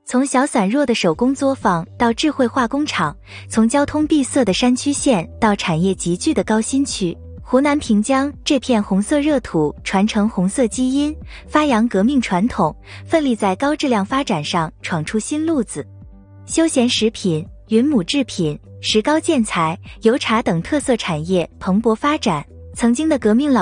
从小散弱的手工作坊到智慧化工厂，从交通闭塞的山区县到产业集聚的高新区，湖南平江这片红色热土传承红色基因，发扬革命传统，奋力在高质量发展上闯出新路子。休闲食品、云母制品、石膏建材、油茶等特色产业蓬勃发展，曾经的革命老